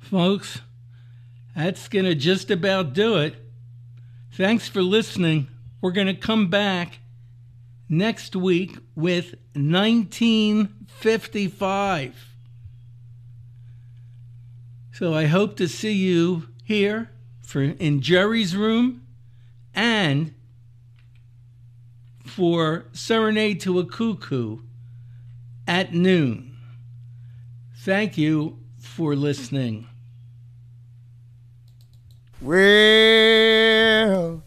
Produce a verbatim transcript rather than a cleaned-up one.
Folks, that's going to just about do it. Thanks for listening. We're going to come back next week with nineteen fifty-five. So I hope to see you here for in Jerry's room and for Serenade to a Cuckoo at noon. Thank you for listening. Well,